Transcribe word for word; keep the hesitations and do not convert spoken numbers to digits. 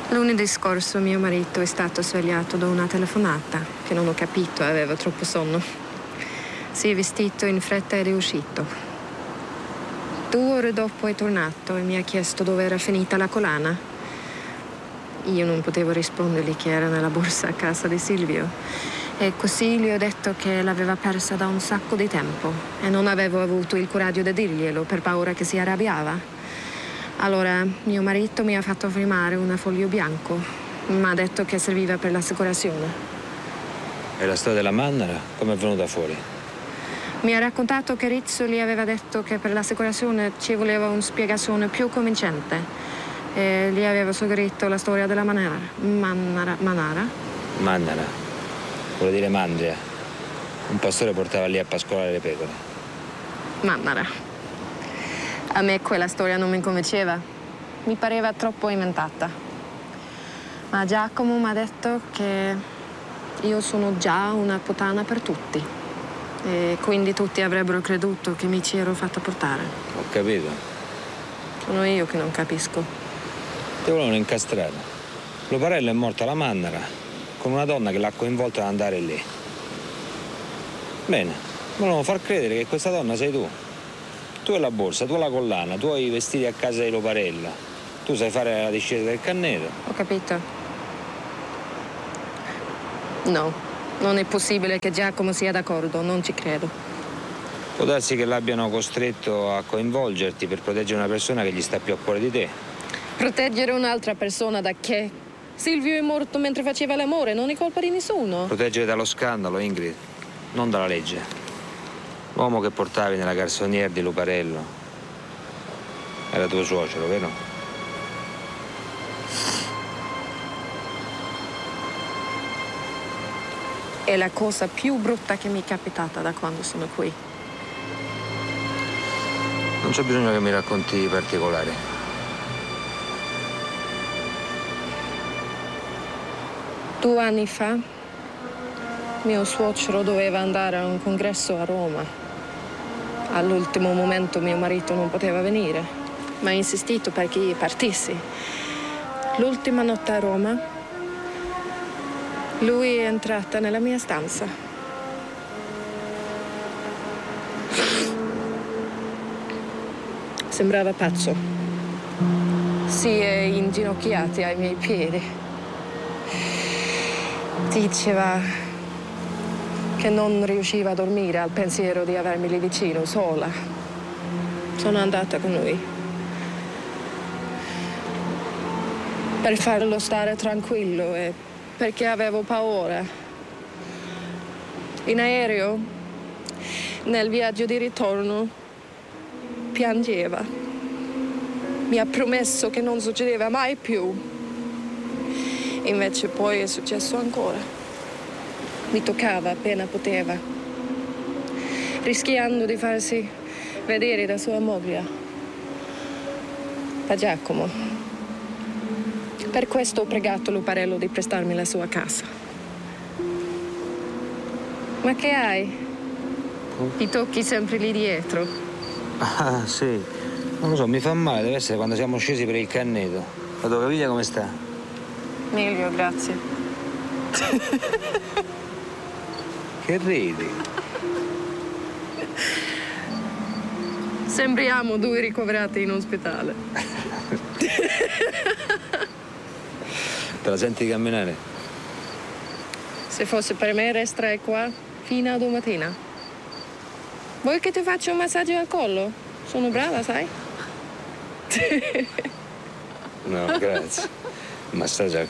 Lunedì scorso mio marito è stato svegliato da una telefonata che non ho capito, aveva troppo sonno. Si è vestito in fretta ed è uscito. Due ore dopo è tornato e mi ha chiesto dove era finita la collana. Io non potevo rispondergli che era nella borsa a casa di Silvio. E così gli ho detto che l'aveva persa da un sacco di tempo e non avevo avuto il coraggio di dirglielo per paura che si arrabbiava. Allora mio marito mi ha fatto firmare un foglio bianco. Mi ha detto che serviva per l'assicurazione. E la storia della Mannara come è venuta fuori? Mi ha raccontato che Rizzo gli aveva detto che per l'assicurazione ci voleva una spiegazione più convincente. E gli aveva suggerito la storia della Manara. Mannara? Manara? Mannara. Vuol dire mandria. Un pastore portava lì a pascolare le pecore. Mannara. A me quella storia non mi convinceva. Mi pareva troppo inventata. Ma Giacomo mi ha detto che io sono già una puttana per tutti. E quindi tutti avrebbero creduto che mi ci ero fatta portare. Ho capito. Sono io che non capisco. Ti volevano incastrare. Luparello è morto alla Mannara con una donna che l'ha coinvolto ad andare lì. Bene, volevano far credere che questa donna sei tu. Tu hai la borsa, tu hai la collana, tu hai i vestiti a casa di Luparella. Tu sai fare la discesa del canneto. Ho capito. No, non è possibile che Giacomo sia d'accordo, non ci credo. Può darsi che l'abbiano costretto a coinvolgerti per proteggere una persona che gli sta più a cuore di te. Proteggere un'altra persona da che? Silvio è morto mentre faceva l'amore, non è colpa di nessuno. Proteggere dallo scandalo, Ingrid, non dalla legge. L'uomo che portavi nella garçonnière di Luparello era tuo suocero, vero? È la cosa più brutta che mi è capitata da quando sono qui. Non c'è bisogno che mi racconti i particolari. Due anni fa, mio suocero doveva andare a un congresso a Roma. All'ultimo momento mio marito non poteva venire, ma ha insistito perché io partissi. L'ultima notte a Roma, lui è entrato nella mia stanza. Sembrava pazzo. Si è inginocchiato ai miei piedi. Diceva che non riusciva a dormire al pensiero di avermi lì vicino, sola. Sono andata con lui per farlo stare tranquillo e perché avevo paura. In aereo, nel viaggio di ritorno, piangeva. Mi ha promesso che non succedeva mai più. Invece poi è successo ancora. Mi toccava appena poteva, rischiando di farsi vedere da sua moglie, da Giacomo. Per questo ho pregato Luparello di prestarmi la sua casa. Ma che hai? Ti tocchi sempre lì dietro. Ah, sì. Non lo so, mi fa male, deve essere quando siamo scesi per il canneto. La tua caviglia come sta? Meglio, grazie. Che ridi? Sembriamo due ricoverati in ospedale. Te la senti camminare? Se fosse per me resterei qua fino a domattina. Vuoi che ti faccia un massaggio al collo? Sono brava, sai? No, grazie. Un massaggio al